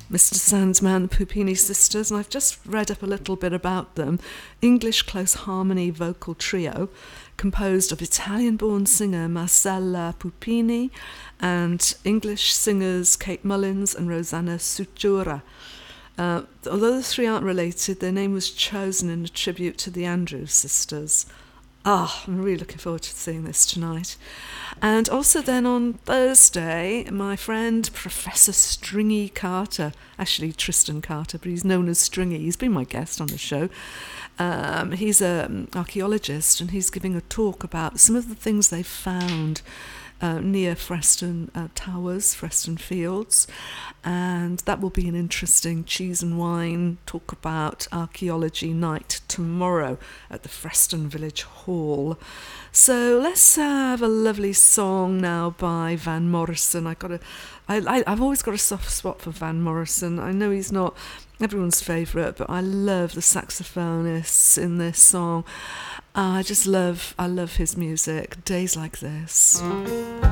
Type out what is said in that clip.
Mr. Sandman, the Puppini sisters, and I've just read up a little bit about them. English close harmony vocal trio composed of Italian-born singer Marcella Puppini and English singers Kate Mullins and Rosanna Sutura. Although the three aren't related, their name was chosen in a tribute to the Andrews sisters. I'm really looking forward to seeing this tonight. And also then on Thursday, my friend Professor Stringy Carter, actually Tristan Carter, but he's known as Stringy. He's been my guest on the show. He's an archaeologist, and he's giving a talk about some of the things they've found near Freston Towers, Freston Fields, and that will be an interesting cheese and wine talk about archaeology night tomorrow at the Freston Village Hall. So let's have a lovely song now by Van Morrison. I've always got a soft spot for Van Morrison. I know he's not everyone's favourite, but I love the saxophonists in this song. I love his music. Days Like This.